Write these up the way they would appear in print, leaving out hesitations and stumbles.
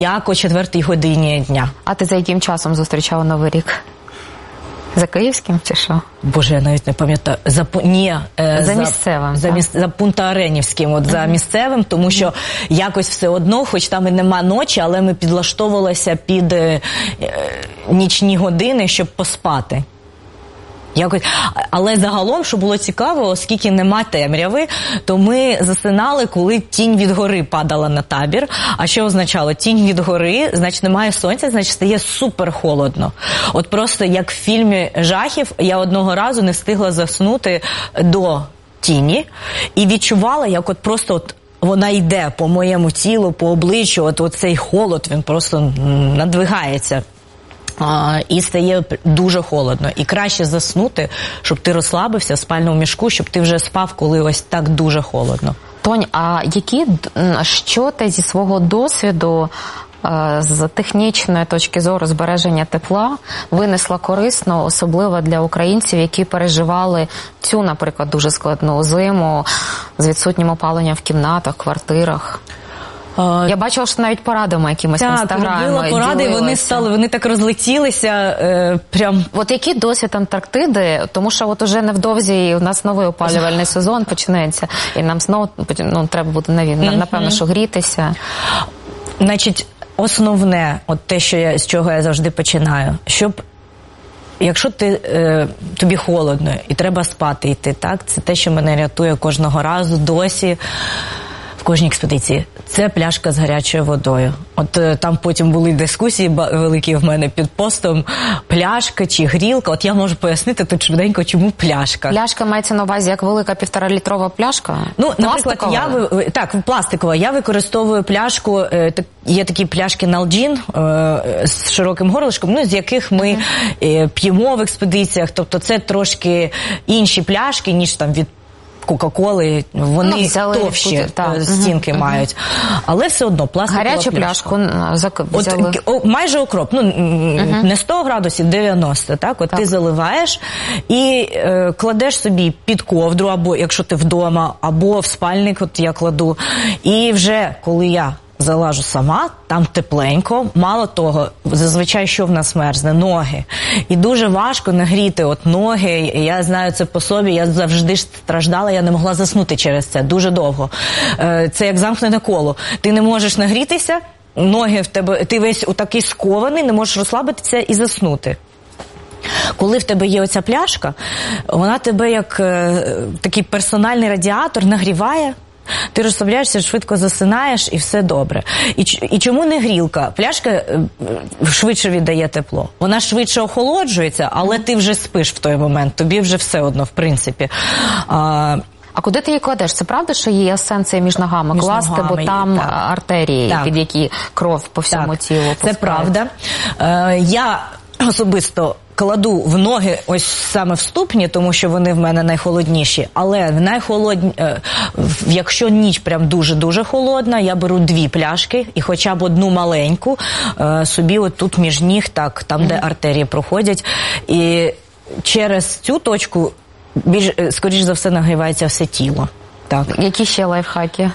як о 4 годині дня. А ти за яким часом зустрічала Новий рік? За київським чи що? Боже, я навіть не пам'ятаю. За місцевим. За Пунта-Аренівським, за місцевим, тому що якось все одно, хоч там і нема ночі, але ми підлаштовувалися під нічні години, щоб поспати. Якось. Але загалом, що було цікаво, оскільки нема темряви, то ми засинали, коли тінь від гори падала на табір. А що означало? Тінь від гори, значить немає сонця, значить стає супер холодно. От просто як в фільмі жахів, я одного разу не встигла заснути до тіні і відчувала, як от просто от вона йде по моєму тілу, по обличчю, от цей холод, він просто надвигається. І стає дуже холодно. І краще заснути, щоб ти розслабився в спальному мішку, щоб ти вже спав, коли ось так дуже холодно. Тонь, а що ти зі свого досвіду з технічної точки зору збереження тепла винесла корисно, особливо для українців, які переживали цю, наприклад, дуже складну зиму з відсутнім опаленням в кімнатах, квартирах? Я бачила, що навіть порадами якимось в інстаграмі робила поради, вони так розлетілися, прям. От який досвід Антарктиди, тому що от уже невдовзі у нас новий опалювальний сезон почнеться, і нам знову треба буде, напевно, що грітися. Значить, основне, от те, з чого я завжди починаю, якщо тобі холодно і треба спати йти, так, це те, що мене рятує кожного разу, досі, в кожній експедиції. Це пляшка з гарячою водою. От там потім були дискусії великі в мене під постом. Пляшка чи грілка. От я можу пояснити тут швиденько, чому пляшка. Пляшка мається на увазі як велика 1,5-літрова пляшка? Наприклад, пластикова. Я використовую пляшку, є такі пляшки Nalgene з широким горлишком, з яких ми п'ємо в експедиціях. Тобто це трошки інші пляшки, ніж там від Кока-Коли, вони товщі стінки мають. Але все одно пластикова гарячу пляшку взяли. Майже окроп, не 100 градусів, 90. Так? Ти заливаєш і кладеш собі під ковдру, або якщо ти вдома, або в спальник, от я кладу. І вже коли я залажу сама, там тепленько. Мало того, зазвичай що в нас мерзне? Ноги. І дуже важко нагріти ноги. Я знаю це по собі, я завжди страждала, я не могла заснути через це дуже довго. Це як замкнене коло. Ти не можеш нагрітися, ноги в тебе, ти весь отакий скований, не можеш розслабитися і заснути. Коли в тебе є оця пляшка, вона тебе як такий персональний радіатор нагріває, ти розслабляєшся, швидко засинаєш і все добре. І чому не грілка? Пляшка швидше віддає тепло. Вона швидше охолоджується, але ти вже спиш в той момент. Тобі вже все одно, в принципі. А куди ти її кладеш? Це правда, що є сенсація між ногами класти, бо там артерії, під які кров по всьому тілу пускає? Це правда. Я особисто кладу в ноги ось саме в ступні, тому що вони в мене найхолодніші, але якщо ніч прям дуже-дуже холодна, я беру 2 пляшки і хоча б одну маленьку собі отут між ніг, так, там, де артерії проходять, і через цю точку скоріш за все нагрівається все тіло. Так. Які ще лайфхаки?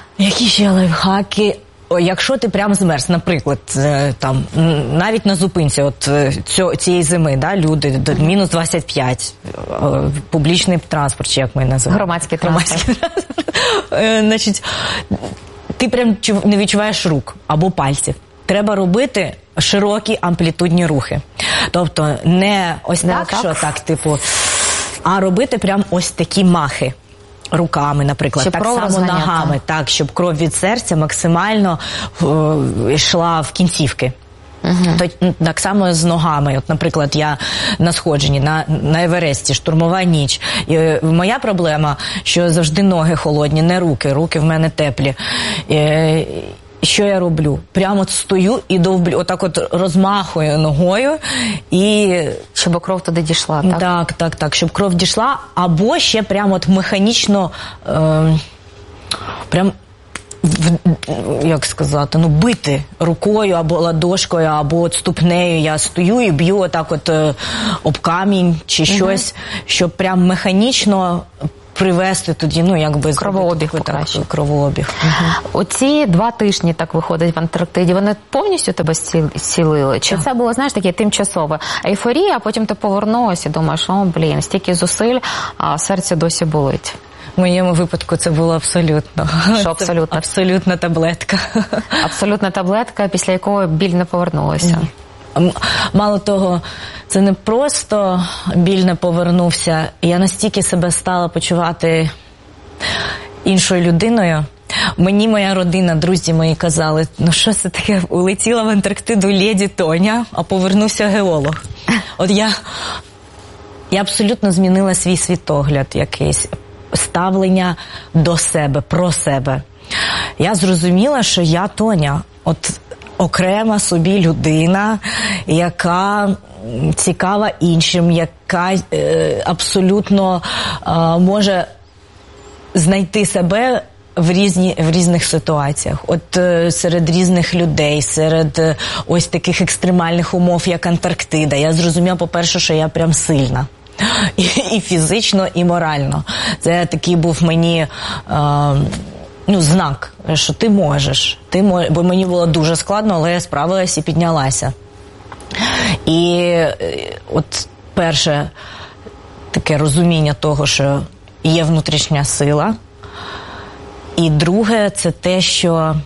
Якщо ти прям змерз, наприклад, там, навіть на зупинці цієї зими, люди до мінус 25, публічний транспорт, чи як ми називаємо? Громадський транспорт. Значить, ти прям не відчуваєш рук або пальців. Треба робити широкі амплітудні рухи. Тобто не ось так, що так, типу, а робити прям ось такі махи. Руками, наприклад, щоб так само ногами, так, щоб кров від серця максимально йшла в кінцівки. Так само з ногами. От, наприклад, я на сходженні, на Евересті, штурмова ніч. І моя проблема, що завжди ноги холодні, не руки. Руки в мене теплі. Що я роблю? Прямо стою і довблю, отак розмахую ногою і... Щоб кров туди дійшла, так? Так, щоб кров дійшла, або ще прямо механічно, як сказати, бити рукою або ладошкою, або ступнею. Я стою і б'ю отак об камінь чи щось, щоб прям механічно привести тоді, кровообіг покраще. Кровообіг. Оці 2 тижні, так виходить, в Антарктиді, вони повністю тебе зцілили? Чи це було, знаєш, таке тимчасове ейфорія, а потім ти повернулася і думаєш, стільки зусиль, а серце досі болить? В моєму випадку це було абсолютно. Що абсолютно? Абсолютна таблетка. Абсолютна таблетка, після якої біль не повернулася. Мало того, це не просто біль не повернувся. Я настільки себе стала почувати іншою людиною. Мені моя родина, друзі мої казали, що це таке, улетіла в Антарктиду леді Тоня, а повернувся геолог. От я абсолютно змінила свій світогляд якийсь, ставлення до себе, про себе. Я зрозуміла, що я Тоня, окрема собі людина, яка цікава іншим, яка абсолютно може знайти себе в різних ситуаціях. Серед різних людей, серед ось таких екстремальних умов, як Антарктида. Я зрозуміла, по-перше, що я прям сильна. І фізично, і морально. Це такий був мені знак, що ти можеш. Бо мені було дуже складно, але я справилась і піднялася. І перше таке розуміння того, що є внутрішня сила. І друге, це те, що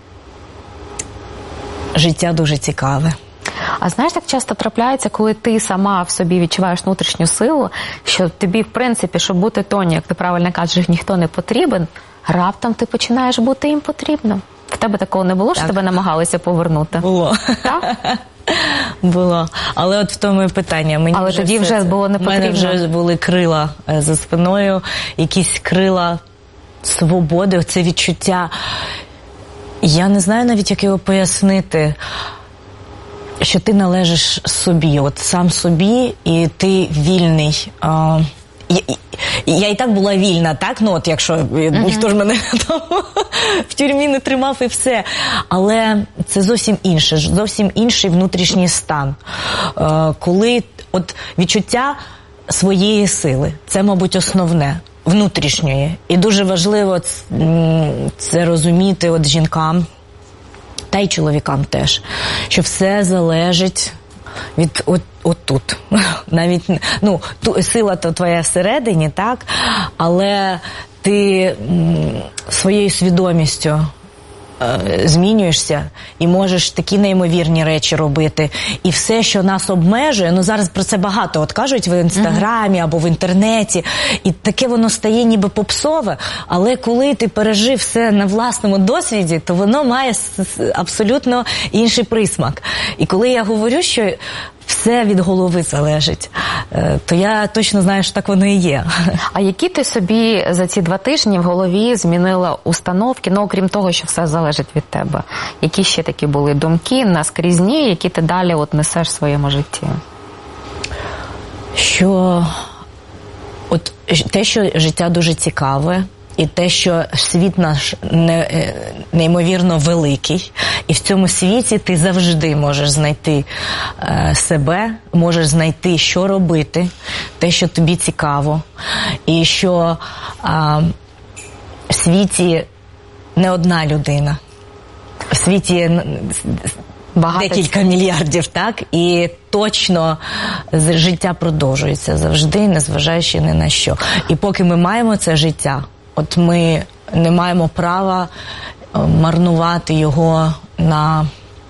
життя дуже цікаве. А знаєш, так часто трапляється, коли ти сама в собі відчуваєш внутрішню силу, що тобі, в принципі, щоб бути Тоні, як ти правильно кажеш, ніхто не потрібен, раптом ти починаєш бути їм потрібним. В тебе такого не було, що тебе намагалися повернути? Було. Так? Було. Але в тому і питання. Але тоді вже було не потрібно. У мене вже були крила за спиною, якісь крила свободи, це відчуття. Я не знаю навіть, як його пояснити. Що ти належиш собі, сам собі, і ти вільний. Я і так була вільна, так? Якщо ніхто ж мене там в тюрмі не тримав і все. Але це зовсім інше, зовсім інший внутрішній стан. Коли відчуття своєї сили, це, мабуть, основне, внутрішньої. І дуже важливо це розуміти жінкам, та й чоловікам теж, що все залежить від отут. Навіть, сила то твоя всередині, так? Але ти своєю свідомістю змінюєшся і можеш такі неймовірні речі робити. І все, що нас обмежує, зараз про це багато кажуть в Інстаграмі або в інтернеті, і таке воно стає ніби попсове, але коли ти пережив все на власному досвіді, то воно має абсолютно інший присмак. І коли я говорю, що все від голови залежить, то я точно знаю, що так воно і є. А які ти собі за ці 2 тижні в голові змінила установки, окрім того, що все залежить від тебе? Які ще такі були думки наскрізні, які ти далі несеш в своєму житті? Що те, що життя дуже цікаве, і те, що світ наш неймовірно великий, і в цьому світі ти завжди можеш знайти себе, можеш знайти, що робити, те, що тобі цікаво, і що в світі не одна людина, в світі декілька мільярдів, так? І точно життя продовжується завжди, незважаючи ні на що. І поки ми маємо це життя, ми не маємо права марнувати його на...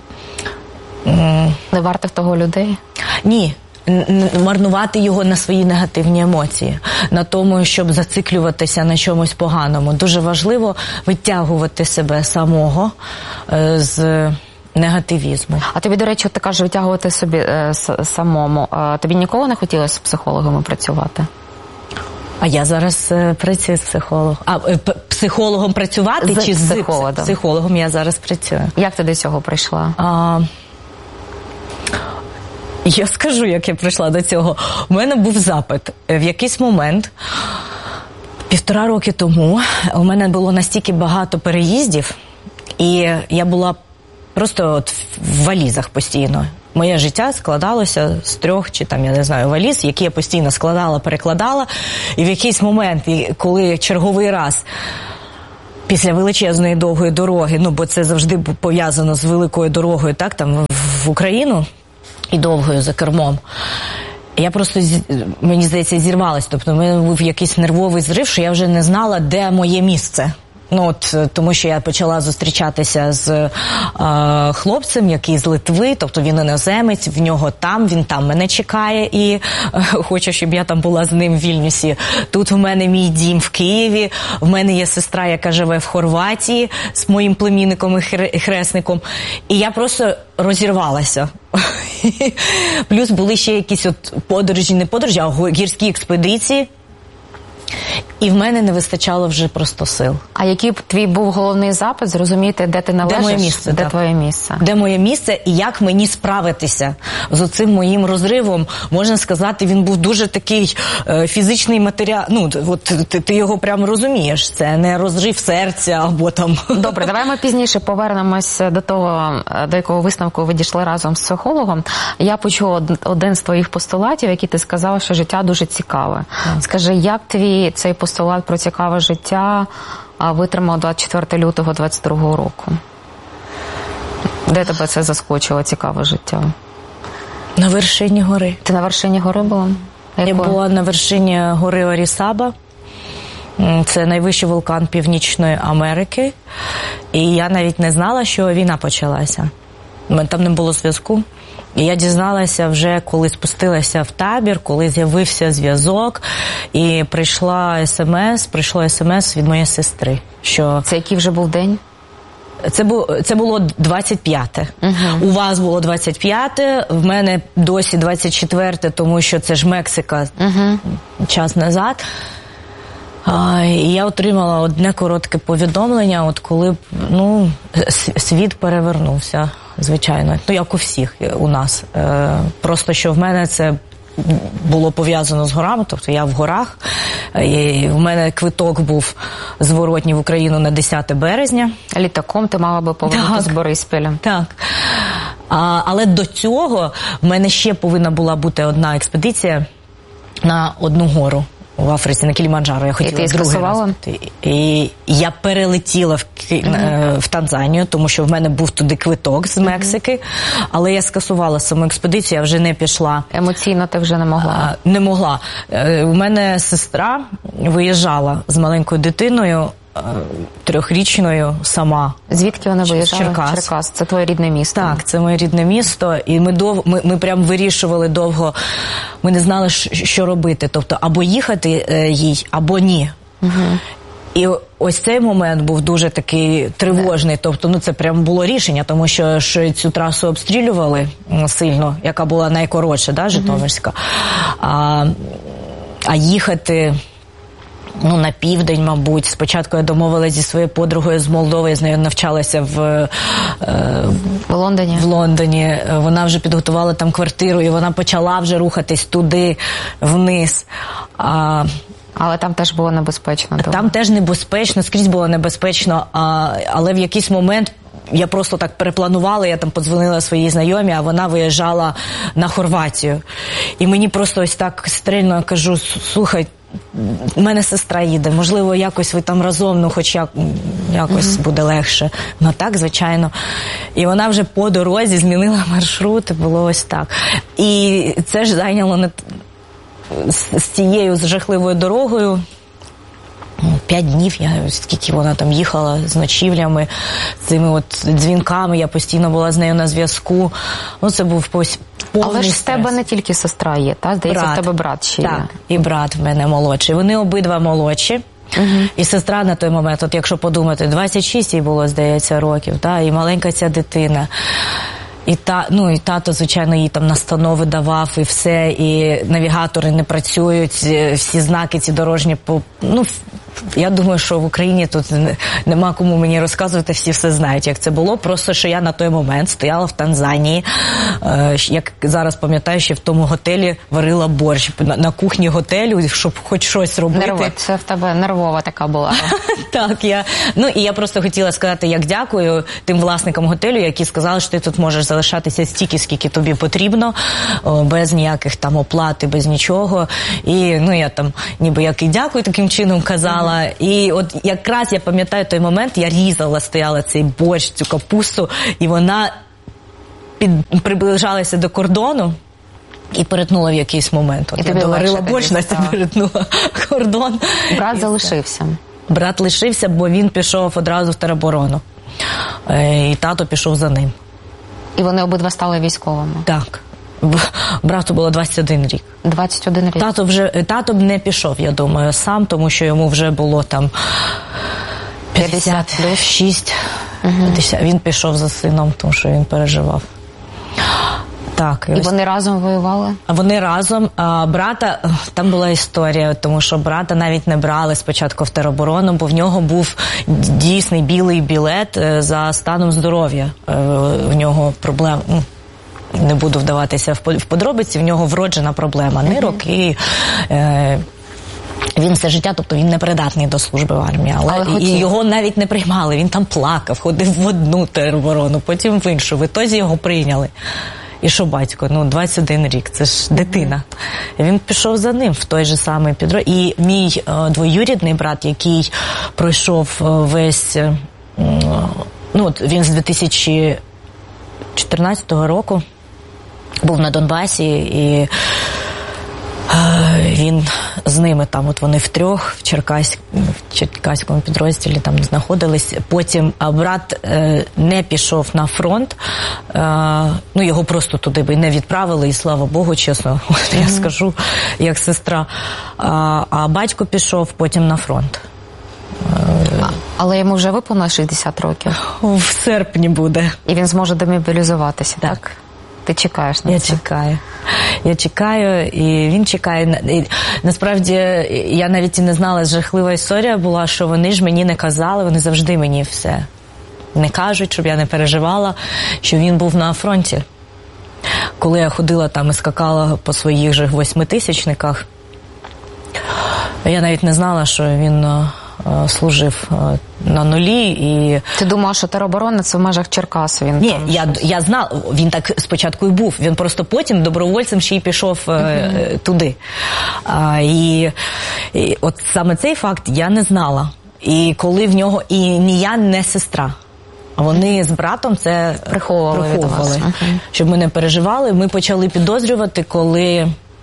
Не вартих того людей? Ні. Марнувати його на свої негативні емоції, на тому, щоб зациклюватися на чомусь поганому. Дуже важливо витягувати себе самого з негативізму. А тобі, до речі, ти кажеш, витягувати собі самому. Тобі ніколи не хотілося з психологами працювати? А я зараз працюю з психологом. Психологом працювати чи з психологом я зараз працюю. Як ти до цього прийшла? Я скажу, як я прийшла до цього. У мене був запит. В якийсь момент, 1,5 роки тому, у мене було настільки багато переїздів, і я була просто в валізах постійно. Моє життя складалося з 3 чи там, я не знаю, валіз, які я постійно складала, перекладала. І в якийсь момент, коли черговий раз після величезної довгої дороги, бо це завжди пов'язано з великою дорогою, так, там в Україну і довгою за кермом, я просто, мені здається, зірвалась. Тобто в мене був якийсь нервовий зрив, що я вже не знала, де моє місце. Тому що я почала зустрічатися з хлопцем, який з Литви, тобто він іноземець, він там мене чекає і хоче, щоб я там була з ним в Вільнюсі. Тут в мене мій дім в Києві, в мене є сестра, яка живе в Хорватії з моїм племінником і хресником. І я просто розірвалася. Плюс були ще якісь не подорожі, а гірські експедиції. І в мене не вистачало вже просто сил. А який твій був головний запит? Зрозуміти, де ти належиш? Де моє місце? Де твоє місце? Де моє місце і як мені справитися з оцим моїм розривом? Можна сказати, він був дуже такий фізичний матеріал. Ти його прямо розумієш. Це не розрив серця або там... Добре, давай ми пізніше повернемось до того, до якого висновку ви дійшли разом з психологом. Я почула один з твоїх постулатів, який ти сказала, що життя дуже цікаве. Скажи, як цей постулат про цікаве життя витримав 24 лютого 22 року? Де тебе це заскочило, цікаве життя? На вершині гори. Ти на вершині гори була? Я була на вершині гори Орісаба. Це найвищий вулкан Північної Америки. І я навіть не знала, що війна почалася. Там не було зв'язку. І я дізналася вже, коли спустилася в табір, коли з'явився зв'язок, і прийшло смс від моєї сестри. Що... Це який вже був день? Це було 25-те. У вас було 25-те, в мене досі 24-те, тому що це ж Мексика час назад. І я отримала одне коротке повідомлення, коли світ перевернувся, звичайно. Як у всіх у нас. Просто, що в мене це було пов'язано з горами, тобто я в горах. І в мене квиток був зворотній в Україну на 10 березня. Літаком ти мала би повернути з Бориспіля. Так. Але до цього в мене ще повинна була бути одна експедиція на одну гору. В Африці, на Кіліманджаро. Я хотіла другий раз. І я перелетіла в Танзанію, тому що в мене був туди квиток з Мексики, але я скасувала саму експедицію, я вже не пішла. Емоційно ти вже не могла? Не могла. У мене сестра виїжджала з маленькою дитиною, 3-річною сама. Звідки вона виїжджала? Черкас. Це твоє рідне місто? Так, це моє рідне місто. І ми прям вирішували довго, ми не знали, що робити. Тобто, або їхати їй, або ні. І ось цей момент був дуже такий тривожний. Тобто, це прям було рішення, тому що ж цю трасу обстрілювали сильно, яка була найкоротша, Житомирська. А їхати... на південь, мабуть. Спочатку я домовилася зі своєю подругою з Молдови, я з нею навчалася в Лондоні. В Лондоні. Вона вже підготувала там квартиру, і вона почала вже рухатись туди, вниз. Але там теж було небезпечно. Там теж небезпечно, скрізь було небезпечно, але в якийсь момент я просто так перепланувала, я там подзвонила своїй знайомій, а вона виїжджала на Хорватію. І мені просто ось так стрельно кажу, слухай, у мене сестра їде, можливо, якось ви там разом, хоч якось буде легше. Так, звичайно. І вона вже по дорозі змінила маршрут, і було ось так. І це ж зайняло з цією жахливою дорогою 5 днів, скільки вона там їхала з ночівлями, з цими дзвінками, я постійно була з нею на зв'язку. Це був повний Але ж стрес. в тебе не тільки сестра є, так? Здається, в тебе брат ще є. Так, і брат в мене молодший. Вони обидва молодші. І сестра на той момент, якщо подумати, 26 їй було, здається, років, і маленька ця дитина. І тато, звичайно, їй там настанови давав, і все, і навігатори не працюють, всі знаки ці дорожні, Я думаю, що в Україні тут нема кому мені розказувати, всі все знають, як це було. Просто, що я на той момент стояла в Танзанії, як зараз пам'ятаю, ще в тому готелі варила борщ на кухні готелю, щоб хоч щось робити. Це в тебе нервова така була. Так, і я просто хотіла сказати, як дякую тим власникам готелю, які сказали, що ти тут можеш залишатися стільки, скільки тобі потрібно, без ніяких там оплат, без нічого. І, я там ніби як і дякую таким чином казала. І от якраз я пам'ятаю той момент, я різала, стояла цей борщ, цю капусту, і вона приближалася до кордону і перетнула в якийсь момент. От я доварила борщ, Настя перетнула кордон. Брат залишився. Брат лишився, бо він пішов одразу в тероборону. І тато пішов за ним. І вони обидва стали військовими? Так. Брату було 21 рік. 21 рік. Тато б не пішов, я думаю, сам, тому що йому вже було там 56. Він пішов за сином, тому що він переживав. Так, і вони разом воювали? Вони разом. Брата, там була історія, тому що брата навіть не брали спочатку в тероборону, бо в нього був дійсний білий білет за станом здоров'я. В нього проблем... Не буду вдаватися в подробиці, в нього вроджена проблема нирок, і він все життя, тобто він не придатний до служби в армії, але і його навіть не приймали, він там плакав, ходив в одну тероборону, потім в іншу, в ітозі його прийняли. І що батько, 21 рік, це ж дитина. І він пішов за ним в той же самий підрозділ. І мій двоюрідний брат, який пройшов весь, він з 2014 року був на Донбасі, і він з ними там, от вони втрьох в Черкаському підрозділі там знаходились. Потім брат не пішов на фронт, його просто туди би не відправили, і слава Богу, чесно, я скажу, як сестра. А батько пішов потім на фронт. Але йому вже виповнилось 60 років? В серпні буде. І він зможе демобілізуватися, так? Ти чекаєш на це? Я чекаю, і він чекає. І, насправді, я навіть і не знала, жахлива історія була, що вони ж мені не казали, вони завжди мені все не кажуть, щоб я не переживала, що він був на фронті. Коли я ходила там і скакала по своїх же 8-тисячниках, я навіть не знала, що він служив на нулі. І... Ти думала, що тероборона – це в межах Черкас? Ні, я знала, він так спочатку і був, він просто потім добровольцем ще й пішов туди. І от саме цей факт я не знала. І коли в нього, і ні я, ні сестра, вони з братом це приховували. Щоб ми не переживали. Ми почали підозрювати, коли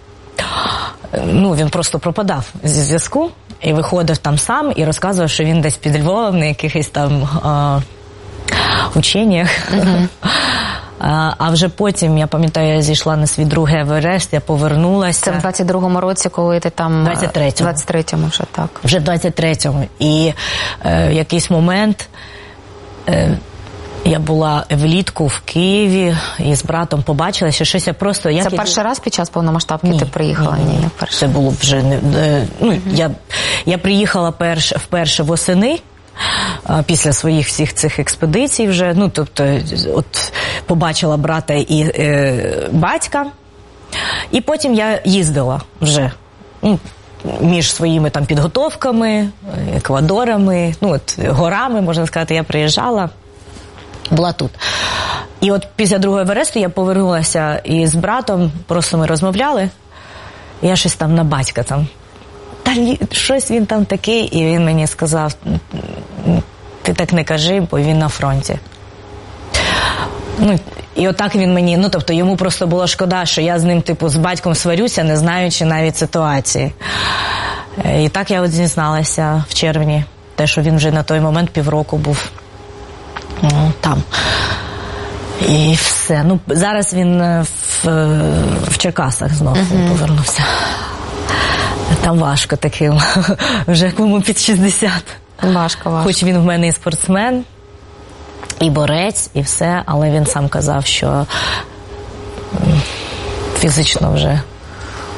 він просто пропадав зі зв'язку і виходив там сам і розказував, що він десь під Львовом на якихось там ученнях. А вже потім, я пам'ятаю, я зійшла на свій другий Еверест, я повернулася. Це в 22-му році, коли ти там... 23-му вже, так. Вже в 23-му. І в якийсь момент я була влітку в Києві і з братом побачила, що щось я просто... Це перший раз під час повномасштабки ти приїхала? Ні. Це було вже... Я приїхала вперше восени, після своїх всіх цих експедицій вже, тобто, от побачила брата і батька, і потім я їздила вже між своїми там підготовками, еквадорами, горами, можна сказати, я приїжджала, була тут. І от після другого Евересту я повернулася і з братом, просто ми розмовляли, і я щось там на батька там, щось він там такий, і він мені сказав, ти так не кажи, бо він на фронті. І отак він мені, тобто йому просто було шкода, що я з ним, з батьком сварюся, не знаючи навіть ситуації. І так я от дізналася в червні, те, що він вже на той момент півроку був там. І все. Зараз він в Черкасах знову повернувся. Там важко таким, вже кому під 60. Важко. Хоч він в мене і спортсмен, і борець, і все, але він сам казав, що фізично вже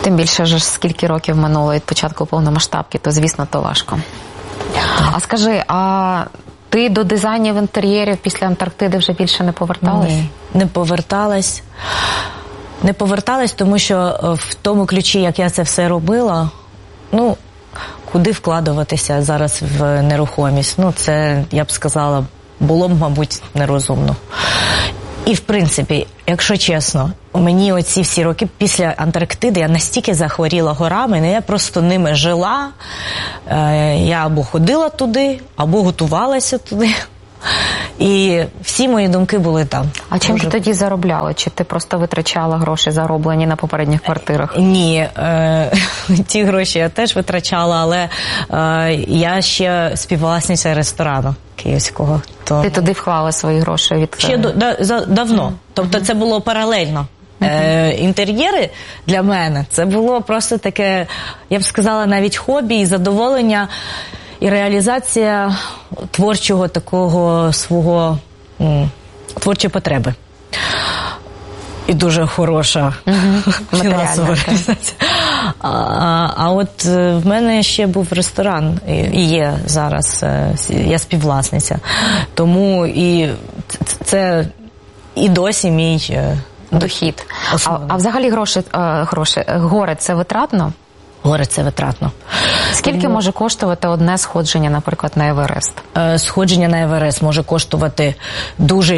Тим більше, ж скільки років минуло від початку повномасштабки, то, звісно, то важко. А скажи, а ти до дизайнів інтер'єрів після Антарктиди вже більше не поверталась? Ні, не поверталась. Не поверталась, тому що в тому ключі, як я це все робила, ну, куди вкладуватися зараз в нерухомість? Ну, це, я б сказала, було б, мабуть, нерозумно. І, в принципі, якщо чесно, мені оці всі роки після Антарктиди я настільки захворіла горами, я просто ними жила. Я або ходила туди, або готувалася туди. І всі мої думки були там. А чим ти тоді заробляла? Чи ти просто витрачала гроші, зароблені на попередніх квартирах? Ні, ті гроші я теж витрачала, але я ще співвласниця ресторану київського. То... Ти туди вклала свої гроші? Ще давно. Тобто це було паралельно. Інтер'єри для мене це було просто таке, я б сказала, навіть хобі і задоволення, і реалізація творчого такого свого, творчої потреби. І дуже хороша фінансова реалізація. А от в мене ще був ресторан, і є зараз, я співвласниця. Тому і це і досі мій дохід. А взагалі гори – це витратно? Гори – це витратно. Скільки може коштувати одне сходження, наприклад, на Еверест? Сходження на Еверест може коштувати дуже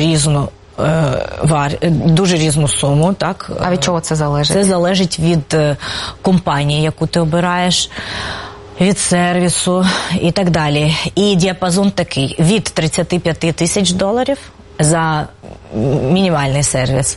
різну суму, так? А від чого це залежить? Це залежить від компанії, яку ти обираєш, від сервісу і так далі. І діапазон такий: від $35 тисяч за мінімальний сервіс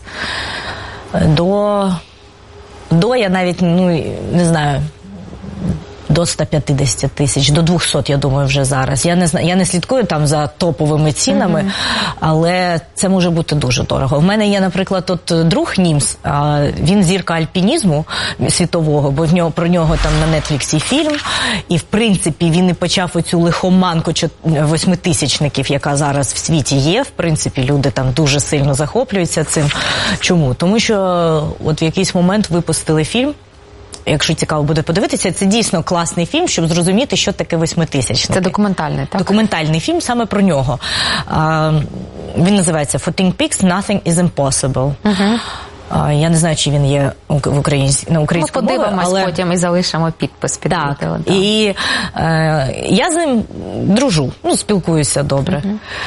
до я навіть, не знаю, до 150 тисяч, до 200, я думаю, вже зараз. Я не слідкую там за топовими цінами, але це може бути дуже дорого. В мене є, наприклад, от друг німс, він зірка альпінізму світового, бо про нього там на Нетфліксі фільм, і, в принципі, він і почав оцю лихоманку восьмитисячників, яка зараз в світі є. В принципі, люди там дуже сильно захоплюються цим. Чому? Тому що от в якийсь момент випустили фільм. Якщо цікаво буде подивитися, це дійсно класний фільм, щоб зрозуміти, що таке восьмитисячники. Це документальний, так? Документальний фільм саме про нього. Він називається «For Peaks, Nothing is Impossible». Я не знаю, чи він є на українському мові. Ми подивимось потім і залишимо підпис під відео. Так, і я з ним дружу, спілкуюся добре.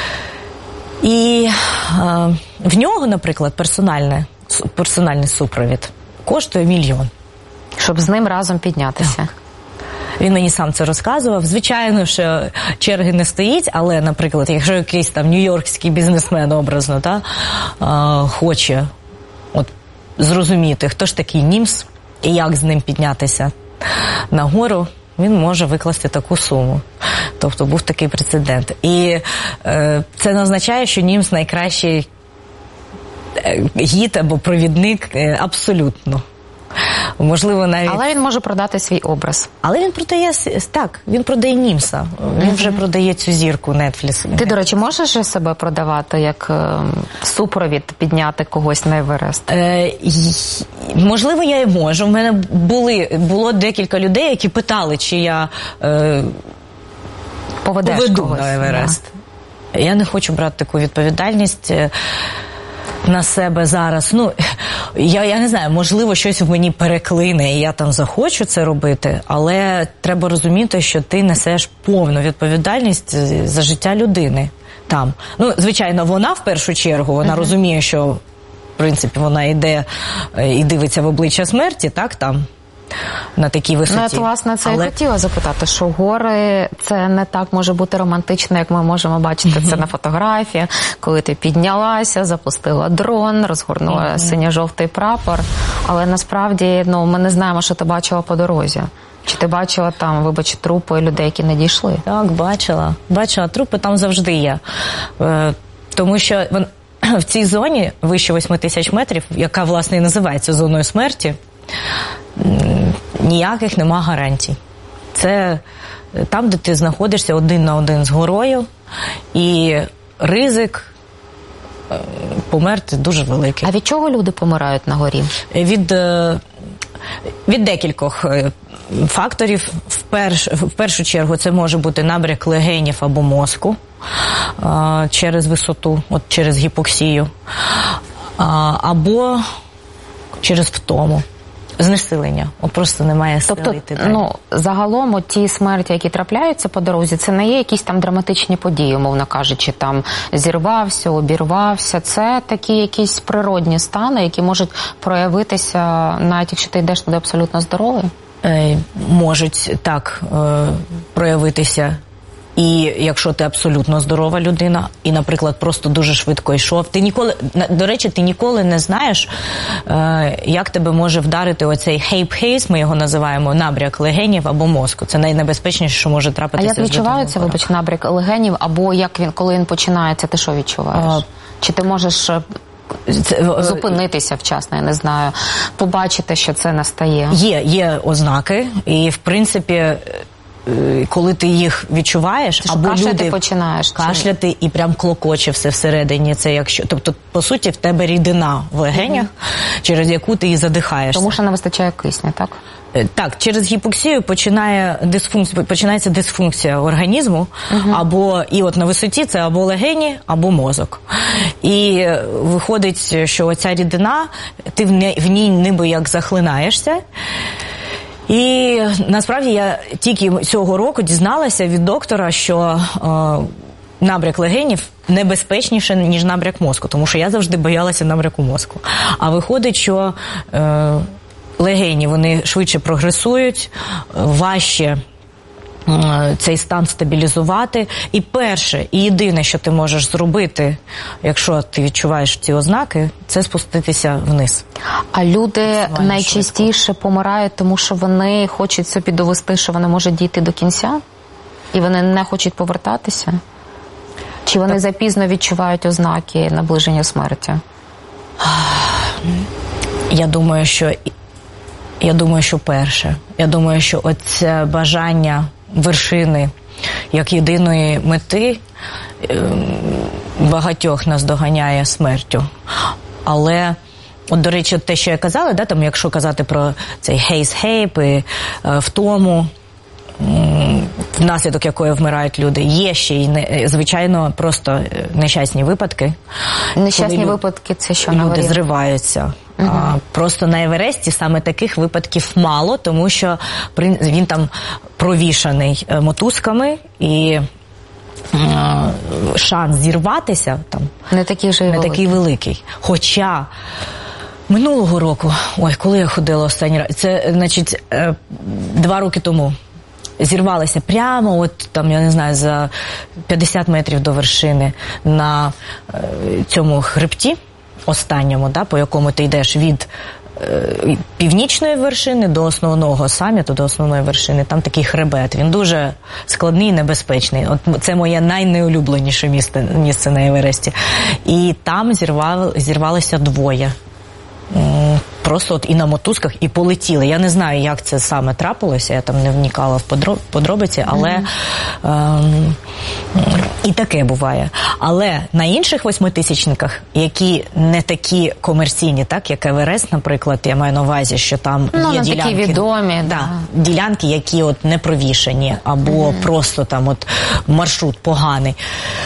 І в нього, наприклад, персональний супровід коштує $1 мільйон. Щоб з ним разом піднятися. Так. Він мені сам це розказував. Звичайно, що черги не стоїть, але, наприклад, якщо якийсь там нью-йоркський бізнесмен образно хоче зрозуміти, хто ж такий німс і як з ним піднятися на гору, він може викласти таку суму. Тобто був такий прецедент. І це не означає, що німс найкращий гід або провідник абсолютно. Можливо, навіть... Але він може продати свій образ. Але він продає німса. Він вже продає цю зірку Netflix. Ти, до речі, можеш себе продавати як супровід підняти когось на Еверест? Можливо, я і можу. У мене було декілька людей, які питали, чи я поведу на Еверест. Да. Я не хочу брати таку відповідальність на себе зараз. Я не знаю, можливо, щось в мені переклине, і я там захочу це робити, але треба розуміти, що ти несеш повну відповідальність за життя людини там. Звичайно, вона в першу чергу, вона розуміє, що, в принципі, вона йде і дивиться в обличчя смерті, так, там, на такій висоті. Я, власне, це і хотіла запитати, що гори – це не так може бути романтично, як ми можемо бачити це на фотографіях, коли ти піднялася, запустила дрон, розгорнула синьо-жовтий прапор, але насправді, ми не знаємо, що ти бачила по дорозі. Чи ти бачила там, трупи людей, які не дійшли? Так, бачила. Бачила, трупи там завжди є. Тому що в цій зоні, вище 8 тисяч метрів, яка, власне, і називається зоною смерті, ніяких нема гарантій. Це там, де ти знаходишся один на один з горою, і ризик померти дуже великий. А від чого люди помирають на горі? Від Від декількох факторів. В першу чергу це може бути набряк легенів або мозку через висоту, от через гіпоксію, або через втому. Знесилення. От просто немає сили. Тобто, загалом ті смерті, які трапляються по дорозі, це не є якісь там драматичні події, умовно кажучи, там зірвався, обірвався. Це такі якісь природні стани, які можуть проявитися, навіть якщо ти йдеш туди абсолютно здоровий? Можуть так проявитися. І якщо ти абсолютно здорова людина, і, наприклад, просто дуже швидко йшов, до речі, ти ніколи не знаєш, як тебе може вдарити оцей хейп-хейс, ми його називаємо, набряк легенів або мозку. Це найнебезпечніше, що може трапитися. А як відчувається, набряк легенів, або коли він починається, ти що відчуваєш? Чи ти можеш зупинитися вчасно, я не знаю, побачити, що це настає? Є ознаки, і, в принципі, коли ти їх відчуваєш, або кашляти починаєш, кашляти і прям клокоче все всередині. Це тобто, по суті, в тебе рідина в легенях, через яку ти і задихаєшся. Тому що не вистачає кисню, так? Так, через гіпоксію починається дисфункція організму, і от на висоті це або легені, або мозок. І виходить, що оця рідина, ти в ній ніби як захлинаєшся. І насправді я тільки цього року дізналася від доктора, що набряк легенів небезпечніше, ніж набряк мозку, тому що я завжди боялася набряку мозку. А виходить, що легені, вони швидше прогресують, важче цей стан стабілізувати. І перше, і єдине, що ти можеш зробити, якщо ти відчуваєш ці ознаки, це спуститися вниз. А люди найчастіше помирають, тому що вони хочуть собі довести, що вони можуть дійти до кінця? І вони не хочуть повертатися? Чи вони запізно відчувають ознаки наближення смерті? Я думаю, що перше. Я думаю, що оце бажання вершини як єдиної мети багатьох нас доганяє смертю. Але, от, до речі, те, що я казала, там, якщо казати про цей хейс-хейп і втому, внаслідок якої вмирають люди, є ще й, звичайно, просто нещасні випадки. Нещасні випадки – це що? Люди зриваються. Просто на Евересті саме таких випадків мало, тому що він там провішаний мотузками, і шанс зірватися там не такий великий. Хоча минулого року, коли я ходила останній раз, це, значить, 2 роки тому, зірвалися прямо, от там, я не знаю, за 50 метрів до вершини на цьому хребті, останньому, по якому ти йдеш від північної вершини до основного саміту, до основної вершини, там такий хребет. Він дуже складний і небезпечний. От це моє найнеулюбленіше місце на Евересті. І там зірвалися 2. Просто і на мотузках, і полетіли. Я не знаю, як це саме трапилося, я там не вникала в подробиці, але і таке буває. Але на інших 8-тисячниках, які не такі комерційні, так, як Еверест, наприклад, я маю на увазі, що там є ділянки, такі відомі, ділянки, які от не провішані, або просто там от маршрут поганий.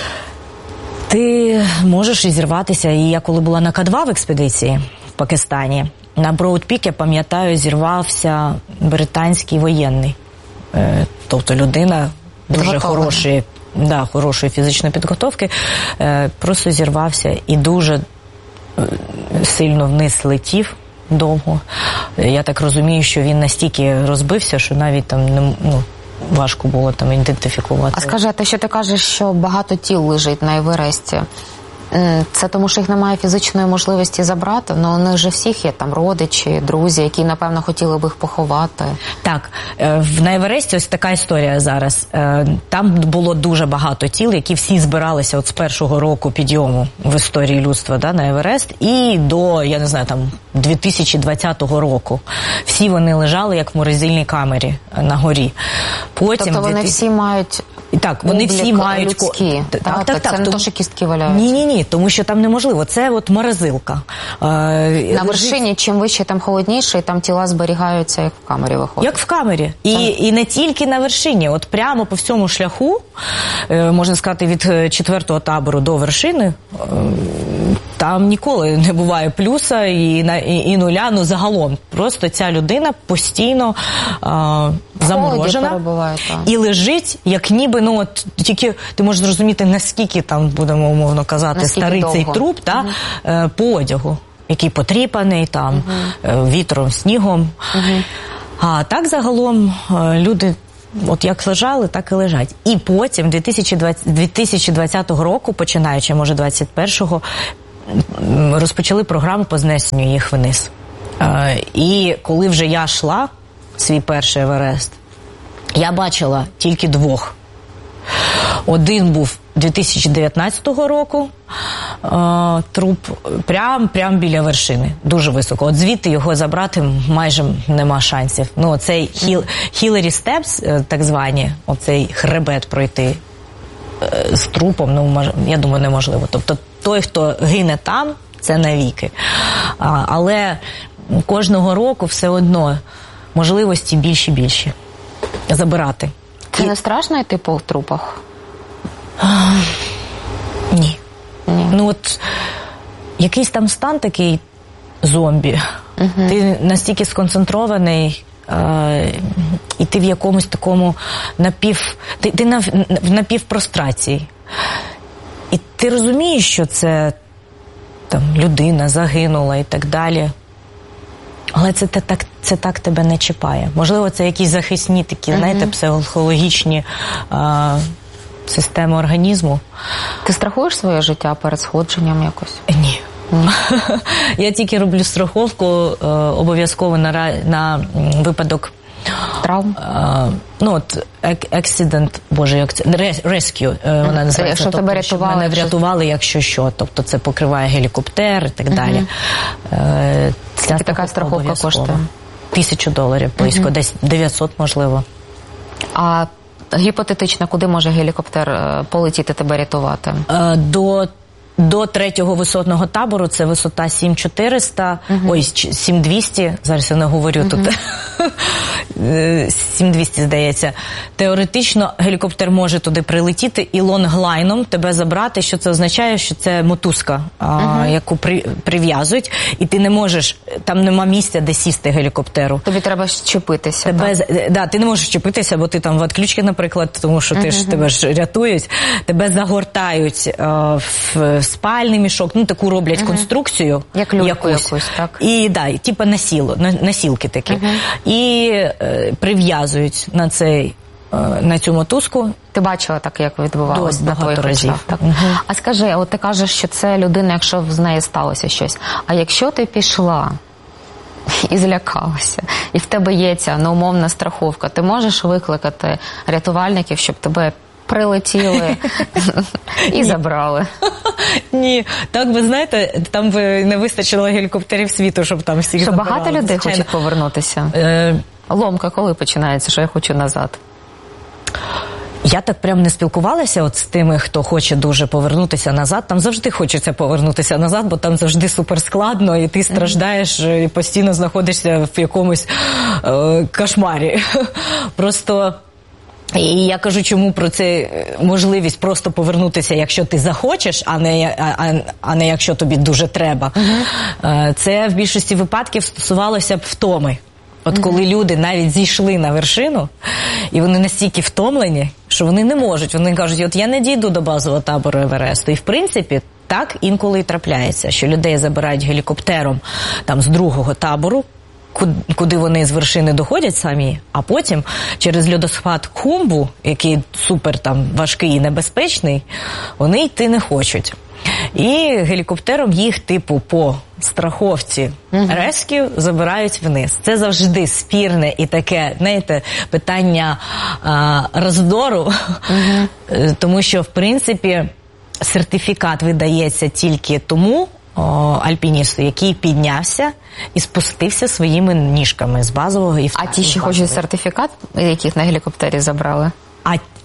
Ти можеш і зірватися. І я коли була на К2 в експедиції в Пакистані, на Броуд-Пік, я пам'ятаю, зірвався британський воєнний. Тобто людина дуже хорошої фізичної підготовки, просто зірвався і дуже сильно вниз летів довго. Я так розумію, що він настільки розбився, що навіть там важко було там ідентифікувати. А скажи, те, що ти кажеш, що багато тіл лежить на Евересті, це тому, що їх немає фізичної можливості забрати? Ну, у них же всіх є там родичі, друзі, які, напевно, хотіли б їх поховати. Так, на Евересті ось така історія зараз. Там було дуже багато тіл, які всі збиралися от з першого року підйому в історії людства, на Еверест, і до, я не знаю, там 2020 року. Всі вони лежали як в морозильній камері на горі. Потім, тобто вони всі мають Так, вони всі мають людські. Так. Це не то, що кістки валяються. Ні, тому що там неможливо. Це от морозилка. На вершині, чим вище, там холодніше, і там тіла зберігаються, як в камері виходить. Як в камері. І не тільки на вершині. От прямо по всьому шляху, можна сказати, від 4-го табору до вершини, там ніколи не буває плюса і нуля, ну загалом. Просто ця людина постійно заморожена і лежить, як ніби, ну от тільки ти можеш зрозуміти, наскільки там, будемо умовно казати, наскільки старий довго. Цей труп, по одягу, який потріпаний там, вітром, снігом. А так загалом люди от як лежали, так і лежать. І потім 2020 року, починаючи, може 21-го, розпочали програму по знесенню їх вниз. І коли вже я йшла, свій перший Еверест, я бачила тільки двох. Один був 2019 року, труп прям біля вершини, дуже високо. От звідти його забрати майже нема шансів. Ну, оцей Hillary Steps, так звані, оцей хребет пройти з трупом, ну, я думаю, неможливо. Тобто той, хто гине там, це навіки. Але кожного року все одно можливості більші забирати. Це не страшно йти по трупах? Ні. Ну от якийсь там стан такий зомбі. Ти настільки сконцентрований, і ти в якомусь такому ти в напівпрострації. І ти розумієш, що це там людина загинула і так далі. Але це так тебе не чіпає. Можливо, це якісь захисні такі, знаєте, психологічні системи організму. Ти страхуєш своє життя перед сходженням якось? Ні. Я тільки роблю страховку обов'язково на випадок травм? Ну, от, accident, rescue, вона називається. Тобто, тебе щоб мене врятували, якщо що. Тобто, це покриває гелікоптер і так далі. Скільки така страховка коштує? $1000 близько, десь 900, можливо. А гіпотетично, куди може гелікоптер полетіти тебе рятувати? До 3-го висотного табору, це висота 7400, ой, 7200, зараз я не говорю тут, 7200, здається. Теоретично гелікоптер може туди прилетіти і лонглайном тебе забрати, що це означає, що це мотузка, яку прив'язують, і ти не можеш, там нема місця, де сісти гелікоптеру. Тобі треба щепитися, так? Ти не можеш щепитися, бо ти там в отключці, наприклад, тому що тебе ж рятують, тебе загортають в спальний мішок, ну таку роблять конструкцію. Як люльку якусь, так? І, типу насілки такі. І прив'язують на цю мотузку. Ти бачила так, як відбувалося на твоїх очах? Так? А скажи, от ти кажеш, що це людина, якщо з нею сталося щось. А якщо ти пішла і злякалася, і в тебе є ця неумовна страховка, ти можеш викликати рятувальників, щоб тебе прилетіли і забрали? Ні, так ви знаєте, там би не вистачило гелікоптерів світу, щоб там всіх забирали. Що багато людей хочуть повернутися? Ломка коли починається, що я хочу назад? Я так прям не спілкувалася от з тими, хто хоче дуже повернутися назад. Там завжди хочеться повернутися назад, бо там завжди суперскладно, і ти страждаєш, і постійно знаходишся в якомусь кошмарі. Просто... І я кажу, чому про це можливість просто повернутися, якщо ти захочеш, а не якщо тобі дуже треба. Це в більшості випадків стосувалося б втоми. От коли люди навіть зійшли на вершину, і вони настільки втомлені, що вони не можуть. Вони кажуть, от я не дійду до базового табору Евересту. І в принципі, так інколи і трапляється, що людей забирають гелікоптером там з 2-го табору, куди вони з вершини доходять самі, а потім через льодоспад Хумбу, який супер там важкий і небезпечний, вони йти не хочуть. І гелікоптером їх типу по страховці Rescue забирають вниз. Це завжди спірне і таке, знаєте, питання роздору, тому що, в принципі, сертифікат видається тільки тому альпіністу, який піднявся і спустився своїми ніжками з базового і А ті, що хочуть сертифікат, яких на гелікоптері забрали?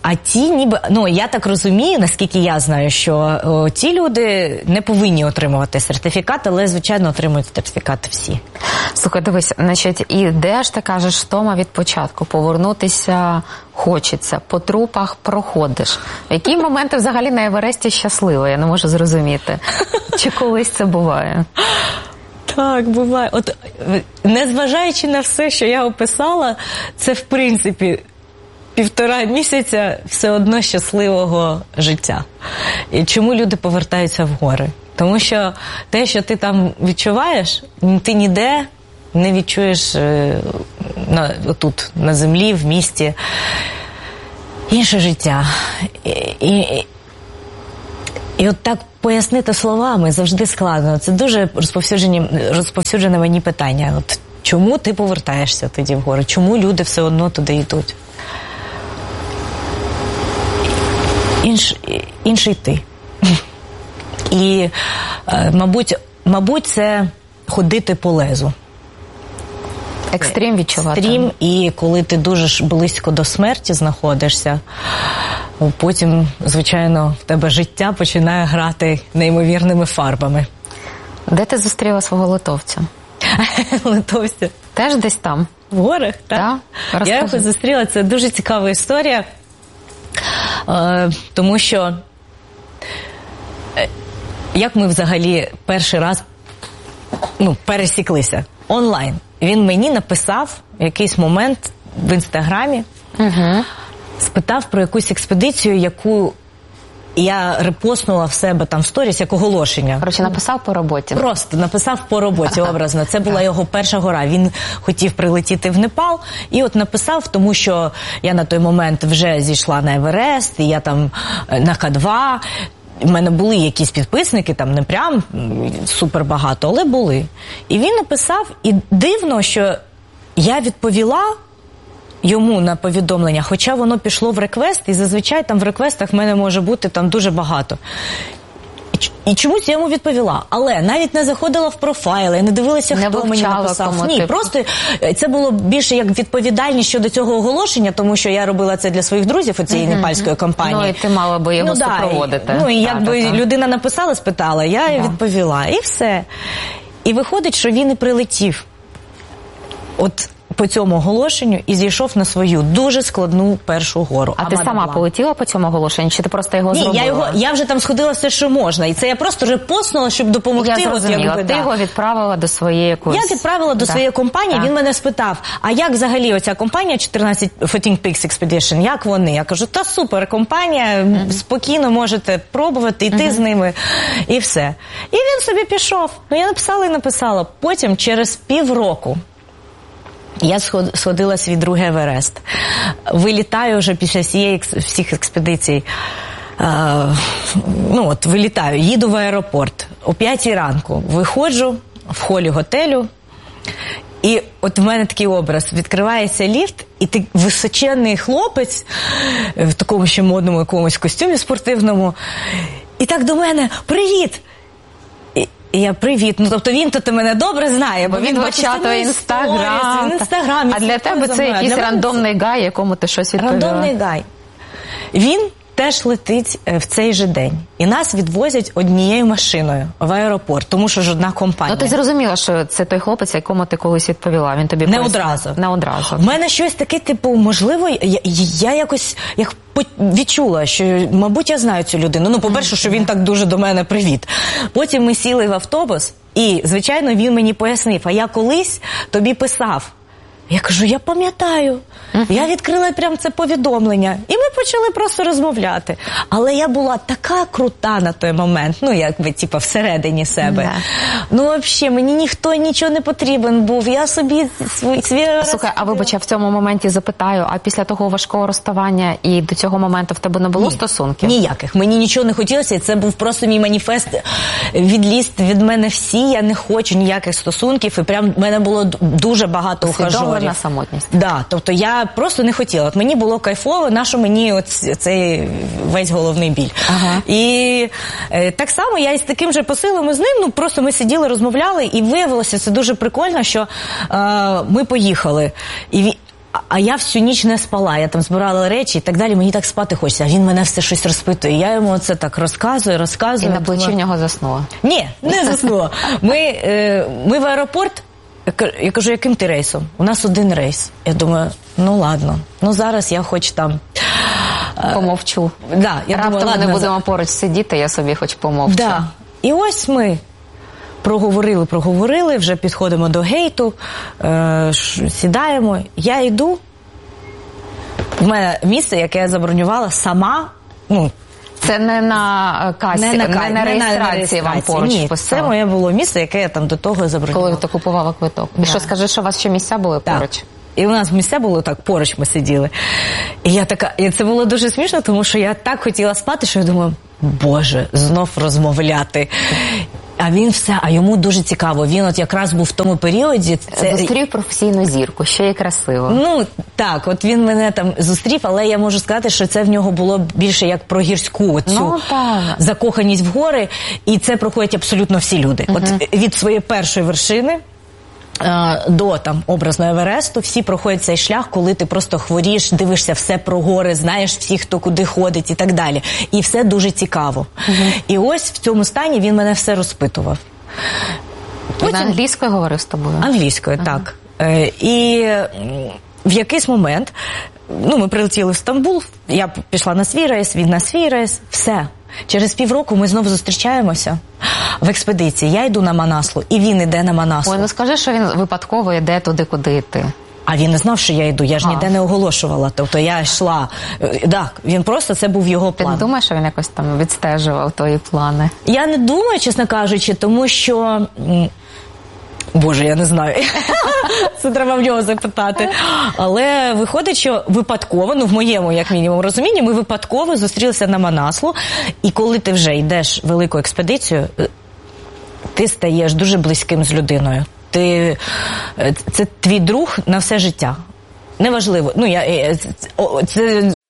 А ті ніби, я так розумію, наскільки я знаю, що ті люди не повинні отримувати сертифікат, але, звичайно, отримують сертифікати всі. Слухай, дивись, значить, і де ж ти кажеш, втома від початку, повернутися хочеться, по трупах проходиш. В які моменти взагалі на Евересті щаслива? Я не можу зрозуміти. Чи колись це буває? Так, буває. От, незважаючи на все, що я описала, це, в принципі, 1,5 місяця все одно щасливого життя. І чому люди повертаються в гори? Тому що те, що ти там відчуваєш, ти ніде не відчуєш тут, на землі, в місті. Інше життя. І от так пояснити словами завжди складно. Це дуже розповсюджене мені питання. От чому ти повертаєшся тоді в гори? Чому люди все одно туди йдуть? Інший ти. І, мабуть, це ходити по лезу. Екстрім відчувати. Екстрім, і коли ти дуже близько до смерті знаходишся, потім, звичайно, в тебе життя починає грати неймовірними фарбами. Де ти зустріла свого литовця? Литовця? Теж десь там? В горах, так. Я його зустріла, це дуже цікава історія, тому що як ми взагалі перший раз пересіклися? Онлайн. Він мені написав в якийсь момент в Інстаграмі, спитав про якусь експедицію, яку я репостнула в себе там в сторіс як оголошення. Короче, написав по роботі. Просто написав по роботі, образно. Це була його перша гора. Він хотів прилетіти в Непал, і от написав, тому що я на той момент вже зійшла на Еверест, і я там на К2. У мене були якісь підписники, там не прям супер багато, але були. І він написав, і дивно, що я відповіла йому на повідомлення, хоча воно пішло в реквест, і зазвичай там в реквестах в мене може бути там дуже багато. І чомусь я йому відповіла. Але навіть не заходила в профайли, не дивилася, хто мені написав. Ні, просто це було більше як відповідальність щодо цього оголошення, тому що я робила це для своїх друзів у цієї непальської компанії. Ну, і ти мала би його супроводити. І якби людина написала, спитала, я відповіла. І все. І виходить, що він і прилетів. От по цьому оголошенню і зійшов на свою дуже складну першу гору. А ти сама полетіла по цьому оголошенню, чи ти просто його зробила? Ні, я вже там сходила все, що можна. І це я просто вже постнула, щоб допомогти. Я зрозуміла. Ти його відправила до своєї якоїсь... Я відправила до своєї компанії. Він мене спитав, а як взагалі оця компанія 14 14 Peaks Expedition, як вони? Я кажу, та супер компанія, спокійно можете пробувати, йти з ними, і все. І він собі пішов. Я написала. Потім, через півроку, я сходила свій другий Еверест. Вилітаю вже після всіх експедицій. Вилітаю, їду в аеропорт. О 5-й ранку виходжу в холі готелю. І от в мене такий образ. Відкривається ліфт, і ти височенний хлопець в такому ще модному якомусь костюмі спортивному. І так до мене: «Привіт!» І я: «Привіт». Тобто він-то мене добре знає, бо він бачить Інстаграм. А для тебе це якийсь рандомний гай, якому ти щось відповіла? Рандомний гай. Він теж летить в цей же день. І нас відвозять однією машиною в аеропорт, тому що жодна компанія. Ти зрозуміла, що це той хлопець, якому ти колись відповіла? Він тобі Не одразу. В мене щось таке, можливо, я якось відчула, що, мабуть, я знаю цю людину. По-перше, що він так дуже до мене привіт. Потім ми сіли в автобус, і, звичайно, він мені пояснив, а я колись тобі писав. Я кажу, я пам'ятаю. Я відкрила прям це повідомлення. І ми почали просто розмовляти. Але я була така крута на той момент. Всередині себе. Взагалі, мені ніхто нічого не потрібен був. Я собі Слухай, а вибач, я в цьому моменті запитаю, а після того важкого розставання і до цього моменту в тебе не було стосунків? Ніяких. Мені нічого не хотілося. І це був просто мій маніфест. Відлізти від мене всі. Я не хочу ніяких стосунків. І прям в мене було дуже багато ухажорів. На самотність. Да, тобто я просто не хотіла. От мені було кайфово, нащо мені цей весь головний біль. І так само я із таким же посилом з ним, просто ми сиділи, розмовляли, і виявилося, це дуже прикольно, що ми поїхали. А я всю ніч не спала, я там збирала речі і так далі, мені так спати хочеться, а він мене все щось розпитує. Я йому це так розказую. І на плечі в нього заснула? Ні, не заснула. Ми в аеропорт, я кажу, яким ти рейсом? У нас один рейс. Я думаю, ну ладно, ну зараз я хоч там... Помовчу. Да, я раптом думаю, ладно, не будемо поруч сидіти, я собі хоч помовчу. Да. І ось ми проговорили, вже підходимо до гейту, сідаємо, я йду, в мене місце, яке я забронювала сама, ну, це не на касі, не на реєстрації вам поруч ні, це моє було місце, яке я там до того забронювала. Коли ти купувала квиток. І що, скажи, що у вас ще місця були поруч? І у нас місця було так, поруч ми сиділи. І я така, і це було дуже смішно, тому що я так хотіла спати, що я думаю, Боже, знов розмовляти. А він все, а йому дуже цікаво. Він от якраз був в тому періоді... Зустрів професійну зірку, ще й красиво. Ну, так, от він мене там зустрів, але я можу сказати, що це в нього було більше як про гірську оцю закоханість в гори, і це проходять абсолютно всі люди. От від своєї першої вершини до там образного Евересту всі проходять цей шлях, коли ти просто хворієш, дивишся все про гори, знаєш всіх, хто куди ходить і так далі. І все дуже цікаво. І ось в цьому стані він мене все розпитував. Потім... Він англійською говорив з тобою? Англійською, так. І в якийсь момент, ну, ми прилетіли в Стамбул, я пішла на свій рейс, він на свій рейс, все. Через півроку ми знову зустрічаємося в експедиції. Я йду на Манаслу, і він йде на Манаслу. Ой, ну скажи, що він випадково йде туди, куди йти. А він не знав, що я йду, я ж ніде не оголошувала. Тобто я йшла. Так, він просто, це був його план. Ти не думаєш, що він якось там відстежував твої плани? Я не думаю, чесно кажучи, тому що... Боже, я не знаю. Це треба в нього запитати. Але виходить, що випадково, ну в моєму, як мінімум, розумінні, ми випадково зустрілися на Манаслу. І коли ти вже йдеш в велику експедицію, ти стаєш дуже близьким з людиною. Це твій друг на все життя. Неважливо. Ну, це